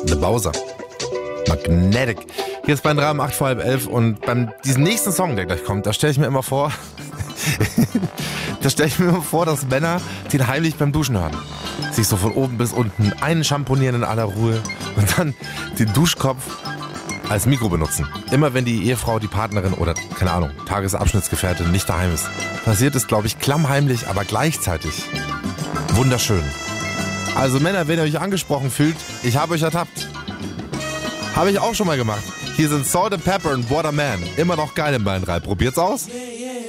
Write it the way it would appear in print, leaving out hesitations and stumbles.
The Bowser. Magnetic. Hier ist bei 3 um 8 vor halb 11 und beim diesem nächsten Song, der gleich kommt, da stelle ich mir immer vor, dass Männer den heimlich beim Duschen hören. Sich so von oben bis unten einschamponieren in aller Ruhe und dann den Duschkopf als Mikro benutzen. Immer wenn die Ehefrau, die Partnerin oder, keine Ahnung, Tagesabschnittsgefährtin nicht daheim ist. Passiert es, glaube ich, klammheimlich, aber gleichzeitig wunderschön. Also Männer, wenn ihr euch angesprochen fühlt, ich habe euch ertappt. Habe ich auch schon mal gemacht. Hier sind Salt and Pepper und Waterman. Immer noch geil in Bayern 3. Probiert's aus.